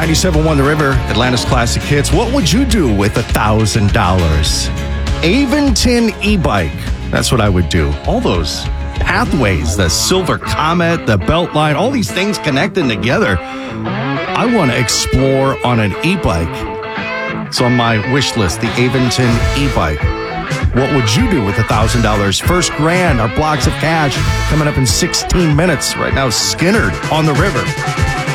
97.1 The River, Atlanta's Classic Hits. What would you do with $1,000? Aventon e-bike. That's what I would do. All those pathways, the Silver Comet, the Beltline, all these things connected together. I want to explore on an e-bike. It's on my wish list, the Aventon e-bike. What would you do with $1,000? First grand, our blocks of cash coming up in 16 minutes. Right now, Skinnerd on the river.